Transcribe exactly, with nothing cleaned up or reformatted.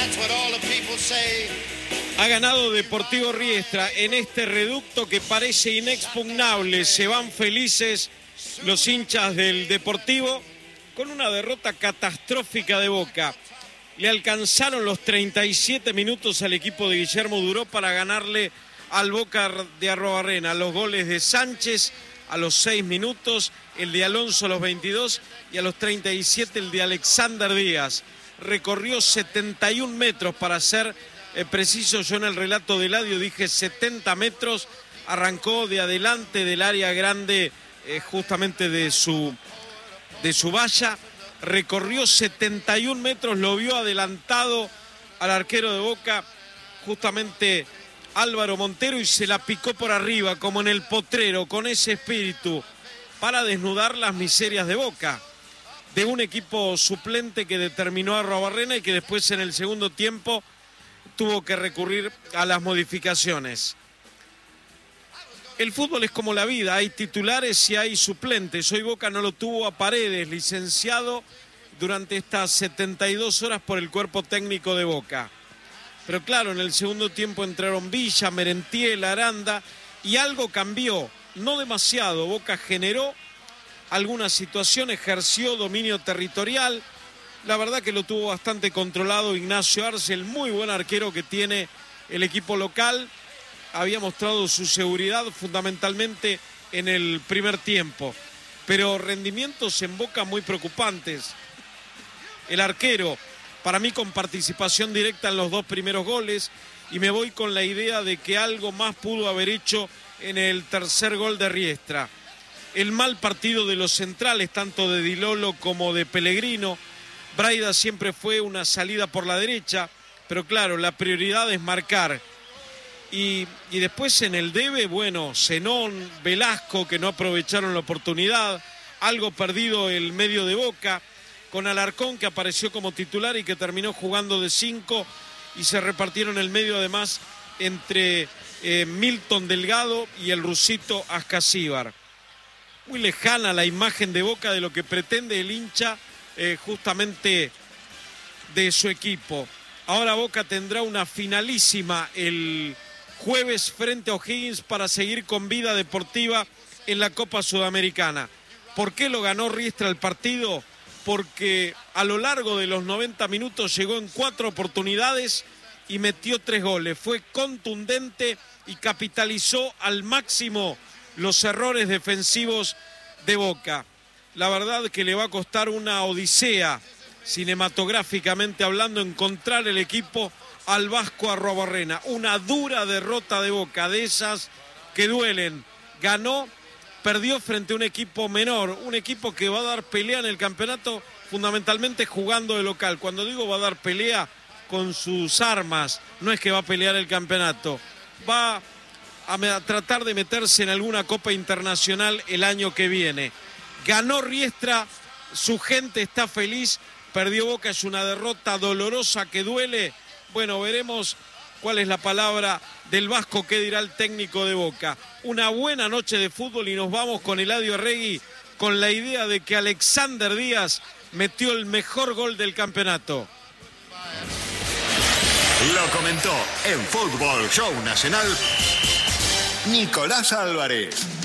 Ha ganado Deportivo Riestra en este reducto que parece inexpugnable. Se van felices los hinchas del Deportivo con una derrota catastrófica de Boca. Le alcanzaron los treinta y siete minutos al equipo de Guillermo Duró para ganarle al Boca de Arrobarrena. Los goles de Sánchez a los seis minutos, el de Alonso a los veintidós y a los treinta y siete el de Alexander Díaz. Recorrió setenta y un metros para ser eh, preciso. Yo en el relato de Eladio dije setenta metros. Arrancó de adelante del área grande eh, justamente de su, de su valla. Recorrió setenta y un metros, lo vio adelantado al arquero de Boca, justamente Álvaro Montero, y se la picó por arriba, como en el potrero, con ese espíritu, para desnudar las miserias de Boca, de un equipo suplente que determinó a Arrobarrena y que después en el segundo tiempo tuvo que recurrir a las modificaciones. El fútbol es como la vida, hay titulares y hay suplentes. Hoy Boca no lo tuvo a Paredes, licenciado durante estas setenta y dos horas por el cuerpo técnico de Boca. Pero claro, en el segundo tiempo entraron Villa, Merentiel, Aranda, y algo cambió, no demasiado. Boca generó alguna situación, ejerció dominio territorial. La verdad que lo tuvo bastante controlado Ignacio Arce, el muy buen arquero que tiene el equipo local. Había mostrado su seguridad fundamentalmente en el primer tiempo, pero rendimientos en Boca muy preocupantes. El arquero, para mí con participación directa en los dos primeros goles, y me voy con la idea de que algo más pudo haber hecho en el tercer gol de Riestra. El mal partido de los centrales, tanto de Di Lolo como de Pellegrino. Braida siempre fue una salida por la derecha, pero claro, la prioridad es marcar. Y, y después en el debe, bueno, Zenón, Velasco, que no aprovecharon la oportunidad, algo perdido el medio de Boca, con Alarcón, que apareció como titular y que terminó jugando de cinco, y se repartieron el medio además entre eh, Milton Delgado y el rusito Ascasíbar. Muy lejana la imagen de Boca de lo que pretende el hincha eh, justamente de su equipo. Ahora Boca tendrá una finalísima el jueves frente a O'Higgins para seguir con vida deportiva en la Copa Sudamericana. ¿Por qué lo ganó Riestra el partido? Porque a lo largo de los noventa minutos llegó en cuatro oportunidades y metió tres goles. Fue contundente y capitalizó al máximo los errores defensivos de Boca. La verdad que le va a costar una odisea, cinematográficamente hablando, encontrar el equipo al Vasco Arrobarrena. Una dura derrota de Boca, de esas que duelen. Ganó, perdió frente a un equipo menor, un equipo que va a dar pelea en el campeonato, fundamentalmente jugando de local. Cuando digo va a dar pelea, con sus armas, no es que va a pelear el campeonato, va a tratar de meterse en alguna Copa Internacional el año que viene. Ganó Riestra, su gente está feliz, perdió Boca, es una derrota dolorosa que duele. Bueno, veremos cuál es la palabra del Vasco, qué dirá el técnico de Boca. Una buena noche de fútbol y nos vamos con Eladio Arregui con la idea de que Alexander Díaz metió el mejor gol del campeonato. Lo comentó en Fútbol Show Nacional Nicolás Álvarez.